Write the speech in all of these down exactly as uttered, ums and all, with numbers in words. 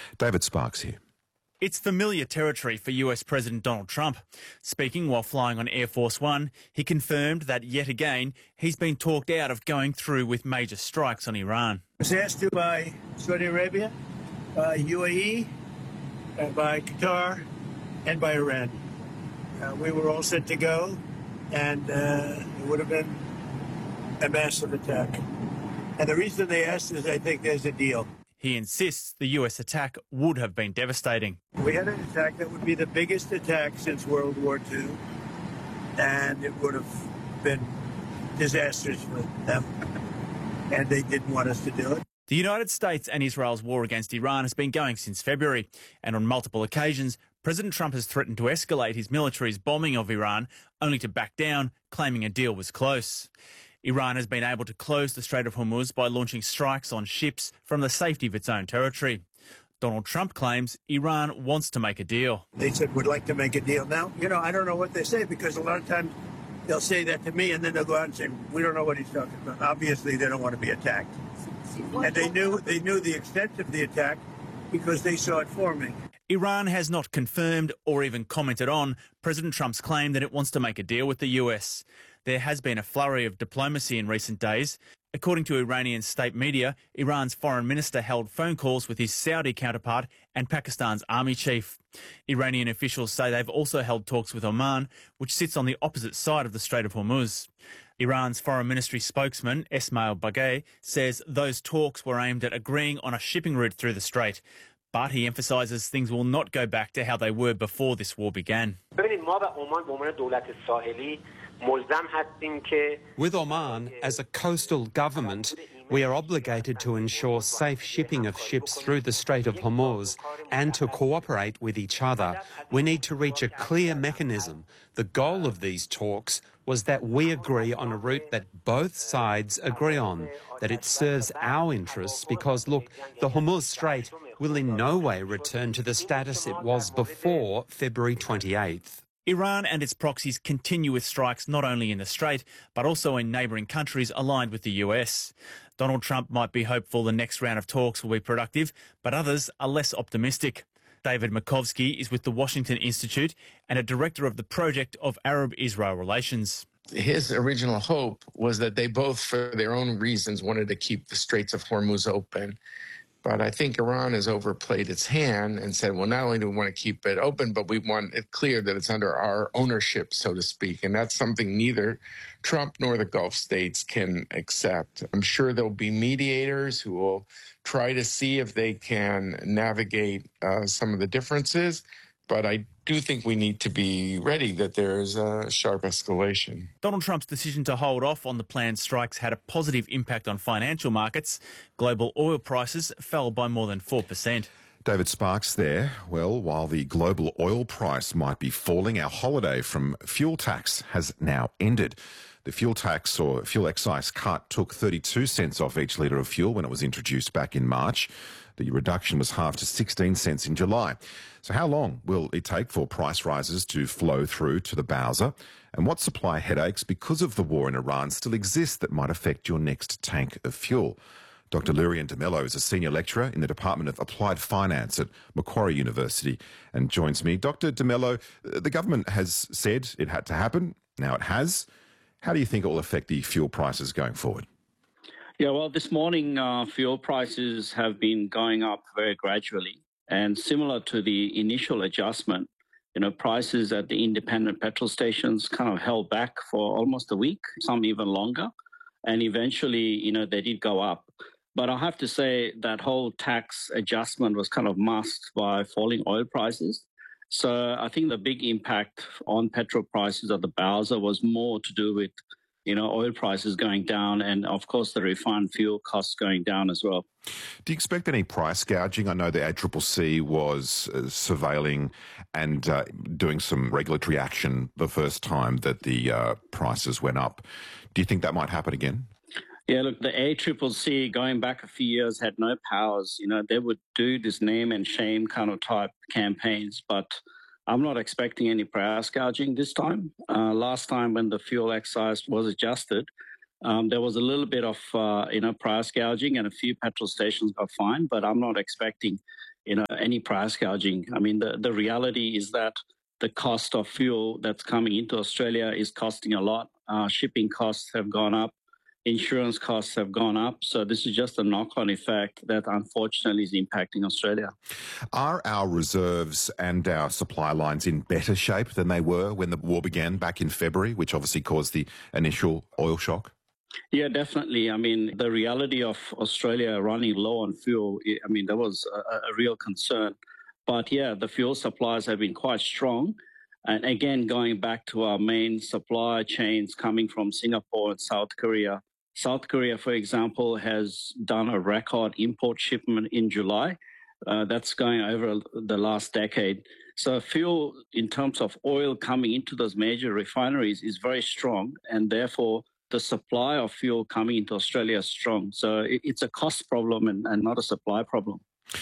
David Sparks here. It's familiar territory for U S President Donald Trump. Speaking while flying on Air Force One, he confirmed that yet again he's been talked out of going through with major strikes on Iran. I was asked to by Saudi Arabia, by U A E, uh, by Qatar, and by Iran. Uh, we were all set to go, and uh, it would have been a massive attack. And the reason they asked is I think there's a deal. He insists the U S attack would have been devastating. We had an attack that would be the biggest attack since World War Two, and it would have been disastrous for them, and they didn't want us to do it. The United States and Israel's war against Iran has been going since February, and on multiple occasions, President Trump has threatened to escalate his military's bombing of Iran, only to back down, claiming a deal was close. Iran has been able to close the Strait of Hormuz by launching strikes on ships from the safety of its own territory. Donald Trump claims Iran wants to make a deal. They said, we'd like to make a deal. Now, you know, I don't know what they say, because a lot of times they'll say that to me and then they'll go out and say, we don't know what he's talking about. Obviously, they don't want to be attacked. And they knew, they knew the extent of the attack because they saw it forming. Iran has not confirmed or even commented on President Trump's claim that it wants to make a deal with the U S. There has been a flurry of diplomacy in recent days. According to Iranian state media, Iran's foreign minister held phone calls with his Saudi counterpart and Pakistan's army chief. Iranian officials say they've also held talks with Oman, which sits on the opposite side of the Strait of Hormuz. Iran's foreign ministry spokesman, Esmail Baghaei, says those talks were aimed at agreeing on a shipping route through the strait. But he emphasises things will not go back to how they were before this war began. With Oman, as a coastal government, we are obligated to ensure safe shipping of ships through the Strait of Hormuz and to cooperate with each other. We need to reach a clear mechanism. The goal of these talks was that we agree on a route that both sides agree on, that it serves our interests because, look, the Hormuz Strait will in no way return to the status it was before February twenty-eighth. Iran and its proxies continue with strikes not only in the Strait, but also in neighbouring countries aligned with the U S. Donald Trump might be hopeful the next round of talks will be productive, but others are less optimistic. David Makovsky is with the Washington Institute and a director of the Project of Arab-Israel Relations. His original hope was that they both, for their own reasons, wanted to keep the Straits of Hormuz open. But I think Iran has overplayed its hand and said, well, not only do we want to keep it open, but we want it clear that it's under our ownership, so to speak. And that's something neither Trump nor the Gulf states can accept. I'm sure there'll be mediators who will try to see if they can navigate uh, some of the differences. But I do think we need to be ready that there's a sharp escalation. Donald Trump's decision to hold off on the planned strikes had a positive impact on financial markets. Global oil prices fell by more than four percent. David Sparks there. Well, while the global oil price might be falling, our holiday from fuel tax has now ended. The fuel tax or fuel excise cut took thirty-two cents off each litre of fuel when it was introduced back in March. The reduction was halved to sixteen cents in July. So how long will it take for price rises to flow through to the Bowser? And what supply headaches because of the war in Iran still exist that might affect your next tank of fuel? Doctor Lirian de Mello is a senior lecturer in the Department of Applied Finance at Macquarie University and joins me. Doctor de Mello, the government has said it had to happen. Now it has. How do you think it will affect the fuel prices going forward? Yeah, well, this morning uh, fuel prices have been going up very gradually. And similar to the initial adjustment, you know, prices at the independent petrol stations kind of held back for almost a week, some even longer. And eventually, you know, they did go up. But I have to say that whole tax adjustment was kind of masked by falling oil prices. So I think the big impact on petrol prices at the Bowser was more to do with, you know, oil prices going down and, of course, the refined fuel costs going down as well. Do you expect any price gouging? I know the A C C C was uh, surveilling and uh, doing some regulatory action the first time that the uh, prices went up. Do you think that might happen again? Yeah, look, the A C C C going back a few years had no powers. You know, they would do this name and shame kind of type campaigns, but I'm not expecting any price gouging this time. Uh, last time when the fuel excise was adjusted, um, there was a little bit of, uh, you know, price gouging and a few petrol stations got fined, but I'm not expecting you know, any price gouging. I mean, the, the reality is that the cost of fuel that's coming into Australia is costing a lot. Uh, shipping costs have gone up. Insurance costs have gone up. So this is just a knock-on effect that unfortunately is impacting Australia. Are our reserves and our supply lines in better shape than they were when the war began back in February, which obviously caused the initial oil shock? Yeah, definitely. I mean, the reality of Australia running low on fuel, I mean, that was a, a real concern. But yeah, the fuel supplies have been quite strong. And again, going back to our main supply chains coming from Singapore and South Korea, South Korea, for example, has done a record import shipment in July. Uh, that's going over the last decade. So fuel, in terms of oil coming into those major refineries, is very strong, and therefore the supply of fuel coming into Australia is strong. So it, it's a cost problem and, and not a supply problem.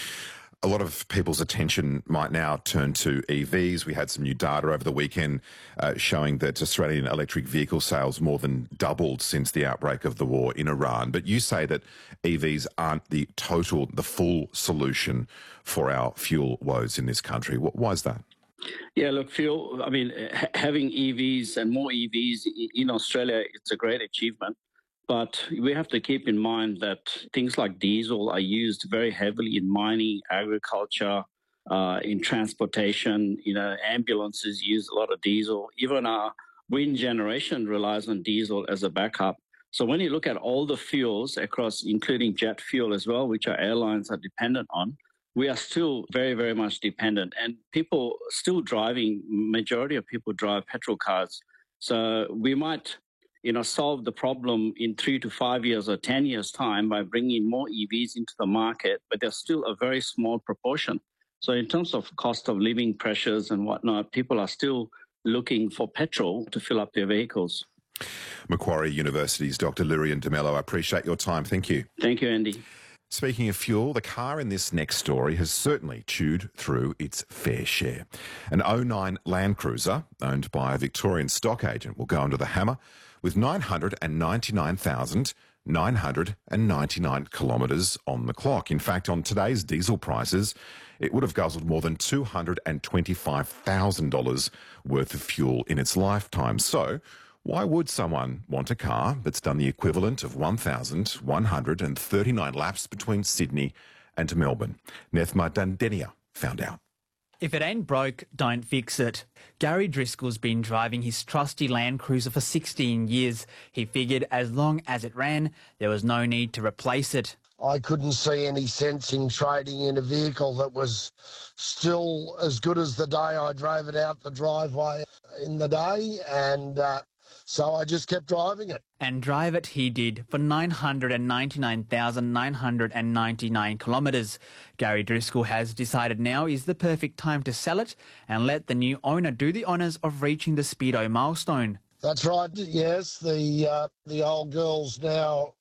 A lot of people's attention might now turn to E Vs. We had some new data over the weekend uh, showing that Australian electric vehicle sales more than doubled since the outbreak of the war in Iran. But you say that E Vs aren't the total, the full solution for our fuel woes in this country. Why is that? Yeah, look, fuel, I mean, ha- having E Vs and more E Vs in Australia, it's a great achievement. But we have to keep in mind that things like diesel are used very heavily in mining, agriculture, uh, in transportation. You know, ambulances use a lot of diesel. Even our wind generation relies on diesel as a backup. So when you look at all the fuels across, including jet fuel as well, which our airlines are dependent on, we are still very, very much dependent. And people still driving, majority of people drive petrol cars. So we might, you know, solve the problem in three to five years or ten years' time by bringing more E Vs into the market, but they're still a very small proportion. So in terms of cost of living pressures and whatnot, people are still looking for petrol to fill up their vehicles. Macquarie University's Doctor Lirian de Mello, I appreciate your time. Thank you. Thank you, Andy. Speaking of fuel, the car in this next story has certainly chewed through its fair share. An oh nine Land Cruiser, owned by a Victorian stock agent, will go under the hammer with nine hundred ninety-nine thousand nine hundred ninety-nine kilometres on the clock. In fact, on today's diesel prices, it would have guzzled more than two hundred twenty-five thousand dollars worth of fuel in its lifetime. So, why would someone want a car that's done the equivalent of one thousand one hundred thirty-nine laps between Sydney and Melbourne? Nethma Dandenia found out. If it ain't broke, don't fix it. Gary Driscoll's been driving his trusty Land Cruiser for sixteen years. He figured as long as it ran, there was no need to replace it. I couldn't see any sense in trading in a vehicle that was still as good as the day I drove it out the driveway in the day, and uh, so I just kept driving it. And drive it he did for nine hundred ninety-nine thousand nine hundred ninety-nine kilometres. Gary Driscoll has decided now is the perfect time to sell it and let the new owner do the honours of reaching the Speedo milestone. That's right, yes. The, uh, the old girl's now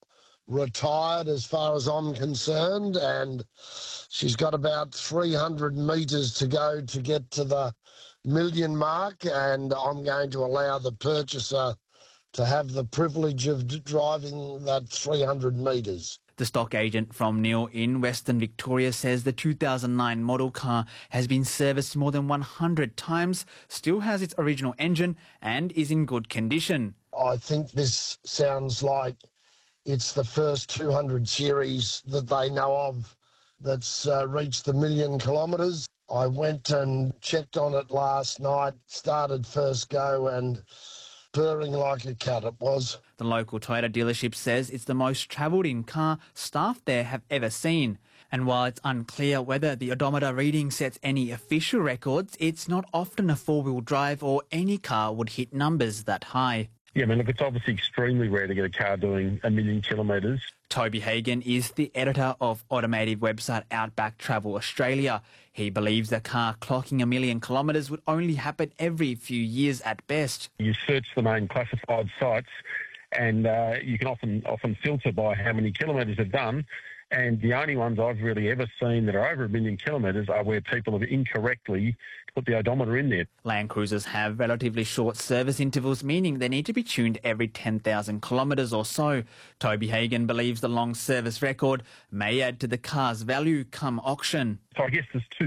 retired as far as I'm concerned, and she's got about three hundred metres to go to get to the million mark, and I'm going to allow the purchaser to have the privilege of driving that three hundred metres. The stock agent from Neil in Western Victoria says the two thousand nine model car has been serviced more than one hundred times, still has its original engine and is in good condition. I think this sounds like it's the first two hundred series that they know of that's uh, reached the million kilometres. I went and checked on it last night, started first go, and purring like a cat it was. The local Toyota dealership says it's the most travelled in car staff there have ever seen. And while it's unclear whether the odometer reading sets any official records, it's not often a four-wheel drive or any car would hit numbers that high. Yeah, I mean, look, it's obviously extremely rare to get a car doing a million kilometres. Toby Hagan is the editor of automotive website Outback Travel Australia. He believes the car clocking a million kilometres would only happen every few years at best. You search the main classified sites and uh, you can often often filter by how many kilometres they've done, And the only ones I've really ever seen that are over a million kilometres are where people have incorrectly put the odometer in there. Land Cruisers have relatively short service intervals, meaning they need to be tuned every ten thousand kilometres or so. Toby Hagan believes the long service record may add to the car's value come auction. So I guess there's two